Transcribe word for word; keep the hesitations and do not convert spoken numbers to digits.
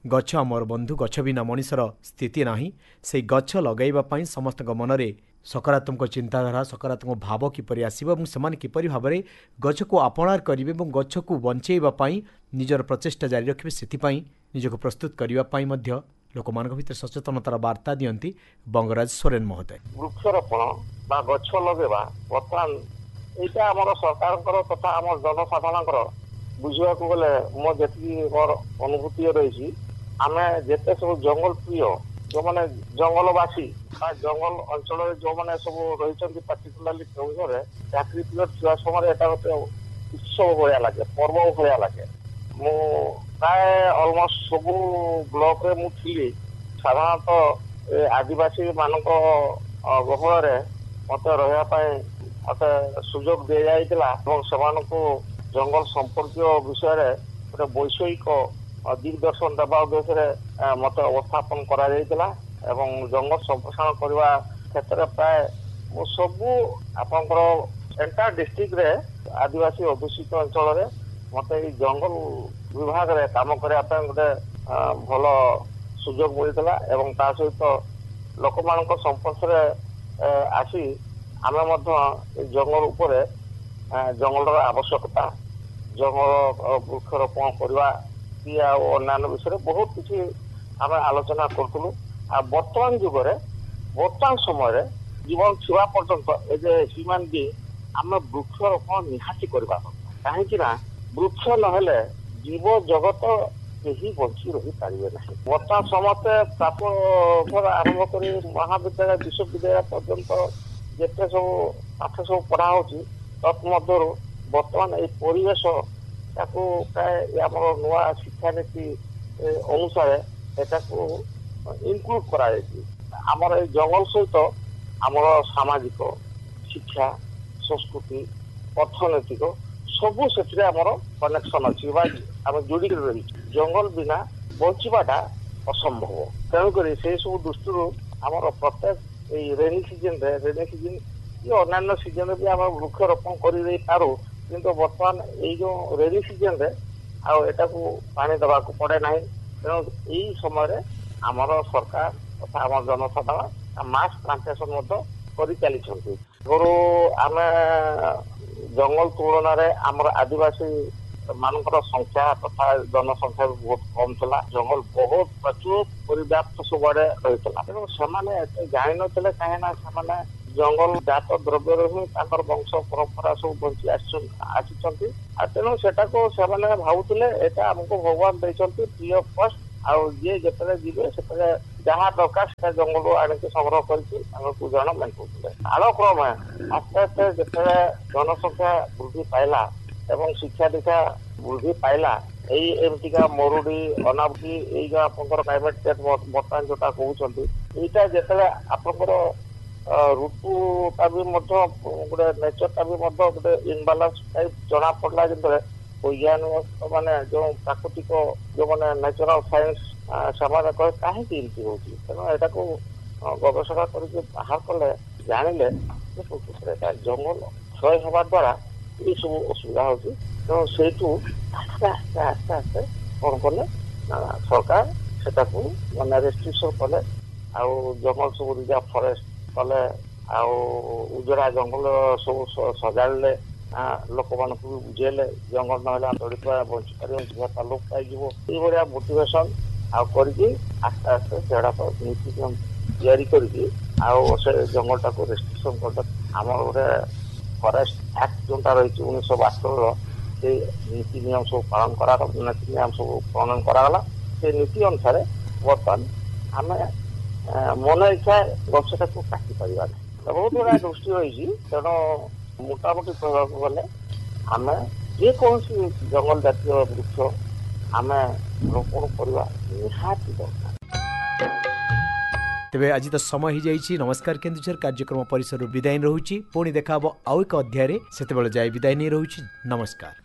गछ आमर बंधु गछ बिना मनीषर स्थिति नाही से गछ लगैबा पई समस्त मनरे सकारात्मक चिंताधारा सकारात्मक भाव किपरि आसीबो एवं समान किपरि भाबरे गछ को आपणार करिवे एवं गछ को बंचेबा पई निजर प्रचेष्टा जारी रखिबे सेति पई निजको प्रस्तुत करिबा पई मध्य लोकमानक भितर सचेतनतार वार्ता दियंती बंगराज सोरेन महोदय। वृक्षरोपण बा गछ लगेबा वर्तमान एटा हमर सरकारकर तथा हमर जनसाधारणकर बुझिबाकू गले मो जेति मोर अनुभूति रही आमे जेते सब जंगल प्रिय जो माने जंगलवासी बा जंगल अंचल जो माने सब रही पार्टिकुलारली केउझरे चाकरी पीरियड छुआ समय एटा गोटे उत्सव भया लागे पर्व भया लागे मु प्राय अलमोस्ट सब ब्लॉक रे मु थिली साधारणतः आदिवासी मानक गहल मत रहा मत सुजोग दि जाइला जंगल संपर्क विषय गोटे वैषयिक दिग्दर्शन देवा उद्देश्य मत अवस्थापन करा जंगल संप्रसारण करने क्षेत्र में प्राय सबू आपंकर एंटायर डिस्ट्रिक्ट रे आदिवासी अधुषित अंचल रे मत जंगल विभाग रे काम करने गोटे भल सुजोग मिलता ता सहित लोक मान संपर्श आसी आम जंगल उपर जंगल आवश्यकता जंगल वृक्षरोपण करवा कि अन्य विषय बहुत किसी आम आलोचना करूँ। बर्तमान जुगे बर्तमान समय जीवन छुआ पर्यंत एज ए ह्यूमन बीइंग आम वृक्षरोपण निहाती करवा कहीं वृक्ष नहेले जीव जगत केही बंची रही पारे ना। बर्तमान समस्ते प्राप्त आरंभ कर महाविद्यालय विश्वविद्यालय पर्यंत जिते सब पाठ सब पढ़ा हो तत्मध्य बर्तमान ये परिवेश प्राय आम नुआ शिक्षा नीति अनुसार इनक्लूड करामर जंगल सहित आमर सामाजिक शिक्षा संस्कृति अर्थनैतिक सबू से कनेक्शन अच्छी आम जोड़ी रही जंगल बिना बचाटा असंभव तेणुक से सब दृष्टि आमर प्रत्येक रेनी सीजन रेनी सीजन ये अन्य सीजन भी आम वृक्षरोपण कर किंतु बर्तमान ये जो रेनी सीजन रे आटा को पानी दबा को पड़े ना तेणु यही समय आमर सरकार तथा आम जनसाधारण मास प्लांटेशन कर चली आम जंगल तुलन आमर आदिवासी मानकर संख्या तथा जनसंख्या भी बहुत कम था जंगल बहुत प्रचुर परिव्याप्त सबुआड़े रही तेणु से जान नी कहीं जंगल जात द्रव्य ही वंश परंपरा सब बंची आसी तेणु से भावुले यहाँ आमको भगवान देखते फ्री ऑफ कॉस्ट आउ जी जिते जी से जहाँ दरकार से जंगल आणिक संग्रह कर मेंटुले कालक्रम आस्ते आस्ते जिते जनसंख्या वृद्धि पाइला एवं शिक्षा दीक्षा वृद्धि पाइला यही एमतीका मरुड़ी अनावृष्टि यही जो आप क्लाइमेट चेंज बर्तमान जोटा कहते यहाँ जिते आपंकर ऋतुटा भी गोटे नेचरटा भी गोटे इनबालांस टाइप जना पड़ा जिते वैज्ञानिक माने जो प्राकृतिक जो मैंने नेचुरल साइंस से कहे कहीं होती तेणु यहाँ को गवेषणा करके बाहर कले जानिले जंगल क्षय हवा द्वारा ये सब असुविधा होती तेणु से आस्ते आस्ते आस्ते आस्ते कौन कले सरकार से मैंने रेस्ट्रिक्शन कले आउ जंगल सब रिजर्व फॉरेस्ट कले उजरा जंगल सब सजाड़े लोक मान भी बुझेले जंगल ना तड़ी बंची पार लोक पाई भाया मोटिवेशन आस्ते आस्ते से नीति नियम तैयारी कर जंगलटा को रेस्ट्रिक्शन कर आम गोटे फरेस्ट एक्ट जोटा रही उन्नीस बास्तव से नीति नियम सब पालन करा नीति नियम सब प्रणयन कराला से नीति अनुसार बर्तमान आम मन इच्छा गछटा को काटि पार बहुत गुड़ा दृष्टि रही तेणु मोटामोटी कहवाक गले आम जेकोसी जंगल जातीय वृक्ष आम रोपण करवा निहाती दरकार। तेबे आज तो समय ही जाइए। नमस्कार केन्दुझर कार्यक्रम परिसर विदाय रोची पुणी देखा आउ एक अध्याय से जाए विदाय नहीं रोची। नमस्कार।